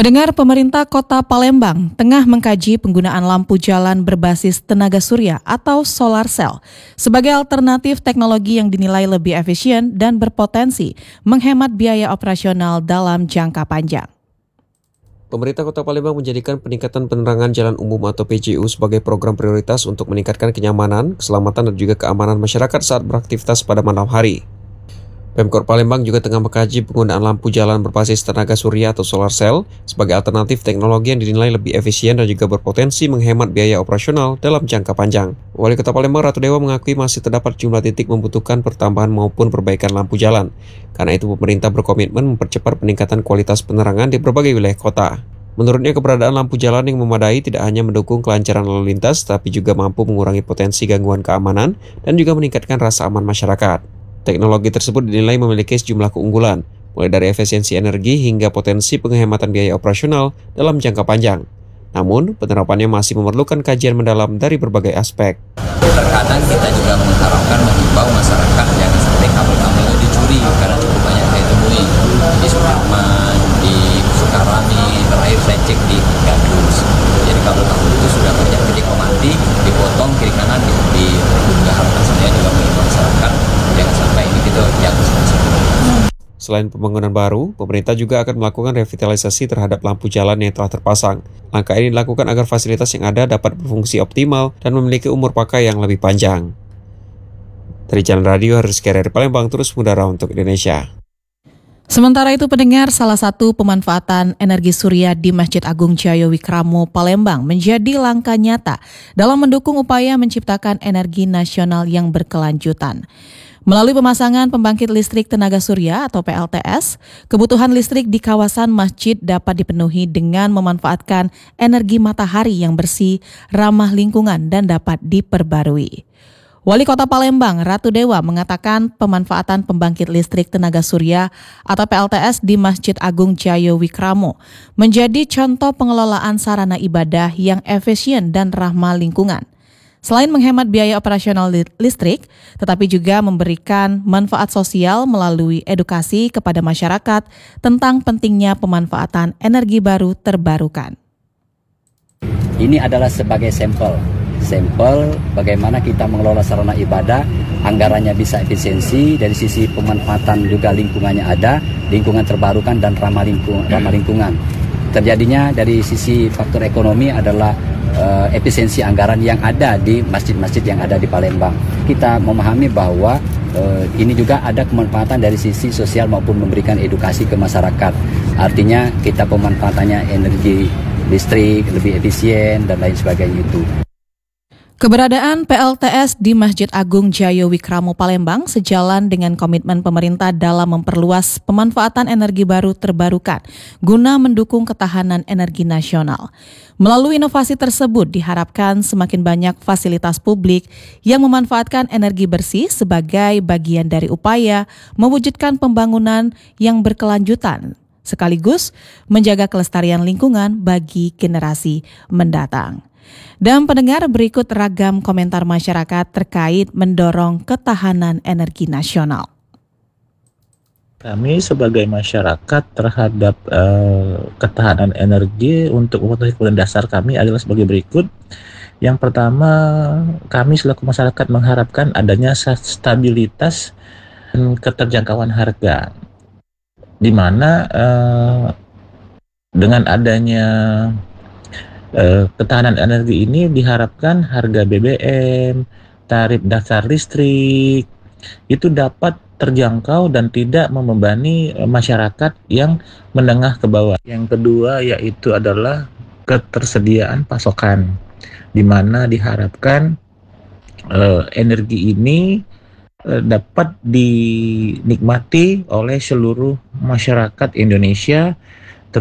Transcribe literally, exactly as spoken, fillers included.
Pendengar, pemerintah Kota Palembang tengah mengkaji penggunaan lampu jalan berbasis tenaga surya atau solar cell sebagai alternatif teknologi yang dinilai lebih efisien dan berpotensi menghemat biaya operasional dalam jangka panjang. Pemerintah Kota Palembang menjadikan peningkatan penerangan jalan umum atau P J U sebagai program prioritas untuk meningkatkan kenyamanan, keselamatan, dan juga keamanan masyarakat saat beraktivitas pada malam hari. Pemkot Palembang juga tengah mengkaji penggunaan lampu jalan berbasis tenaga surya atau solar cell sebagai alternatif teknologi yang dinilai lebih efisien dan juga berpotensi menghemat biaya operasional dalam jangka panjang. Wali Kota Palembang Ratu Dewa mengakui masih terdapat jumlah titik membutuhkan pertambahan maupun perbaikan lampu jalan. Karena itu pemerintah berkomitmen mempercepat peningkatan kualitas penerangan di berbagai wilayah kota. Menurutnya keberadaan lampu jalan yang memadai tidak hanya mendukung kelancaran lalu lintas, tapi juga mampu mengurangi potensi gangguan keamanan dan juga meningkatkan rasa aman masyarakat. Teknologi tersebut dinilai memiliki sejumlah keunggulan, mulai dari efisiensi energi hingga potensi penghematan biaya operasional dalam jangka panjang. Namun, penerapannya masih memerlukan kajian mendalam dari berbagai aspek. Terkadang kita juga mengharapkan mengimbau masyarakat jangan sampai kabel-kabelnya dicuri karena cukup banyak saya temui di Sudirman, di Sukarami, terakhir saya cek di Gandus. Jadi kabel-kabel itu sudah banyak dikomanti, dipotong kiri kanan, di, di harapan saya juga mengimbau masyarakat jangan sampai ini gitu yang Selain pembangunan baru, pemerintah juga akan melakukan revitalisasi terhadap lampu jalan yang telah terpasang. Langkah ini dilakukan agar fasilitas yang ada dapat berfungsi optimal dan memiliki umur pakai yang lebih panjang. Dari Jalan Radio Rizky dari Palembang terus mengudara untuk Indonesia. Sementara itu, pendengar, salah satu pemanfaatan energi surya di Masjid Agung Jaya Wikramo Palembang menjadi langkah nyata dalam mendukung upaya menciptakan energi nasional yang berkelanjutan. Melalui pemasangan pembangkit listrik tenaga surya atau P L T S, kebutuhan listrik di kawasan masjid dapat dipenuhi dengan memanfaatkan energi matahari yang bersih, ramah lingkungan, dan dapat diperbarui. Wali Kota Palembang Ratu Dewa mengatakan pemanfaatan pembangkit listrik tenaga surya atau P L T S di Masjid Agung Jaya Wikramo menjadi contoh pengelolaan sarana ibadah yang efisien dan ramah lingkungan. Selain menghemat biaya operasional listrik, tetapi juga memberikan manfaat sosial melalui edukasi kepada masyarakat tentang pentingnya pemanfaatan energi baru terbarukan. Ini adalah sebagai sampel, sampel bagaimana kita mengelola sarana ibadah, anggarannya bisa efisiensi, dari sisi pemanfaatan juga lingkungannya ada, lingkungan terbarukan dan ramah lingkungan. Ramah lingkungan. Terjadinya dari sisi faktor ekonomi adalah uh, efisiensi anggaran yang ada di masjid-masjid yang ada di Palembang. Kita memahami bahwa uh, ini juga ada kemanfaatan dari sisi sosial maupun memberikan edukasi ke masyarakat. Artinya kita pemanfaatannya energi listrik lebih efisien dan lain sebagainya itu. Keberadaan P L T S di Masjid Agung Jaya Wikramo Palembang sejalan dengan komitmen pemerintah dalam memperluas pemanfaatan energi baru terbarukan guna mendukung ketahanan energi nasional. Melalui inovasi tersebut diharapkan semakin banyak fasilitas publik yang memanfaatkan energi bersih sebagai bagian dari upaya mewujudkan pembangunan yang berkelanjutan, sekaligus menjaga kelestarian lingkungan bagi generasi mendatang. Dan pendengar, berikut ragam komentar masyarakat terkait mendorong ketahanan energi nasional. Kami sebagai masyarakat terhadap uh, ketahanan energi untuk kebutuhan dasar kami adalah sebagai berikut. Yang pertama, kami selaku masyarakat mengharapkan adanya stabilitas dan keterjangkauan harga, di mana uh, dengan adanya Uh, ketahanan energi ini diharapkan harga B B M, tarif dasar listrik itu dapat terjangkau dan tidak membebani uh, masyarakat yang menengah ke bawah. Yang kedua yaitu adalah ketersediaan pasokan, di mana diharapkan uh, energi ini uh, dapat dinikmati oleh seluruh masyarakat Indonesia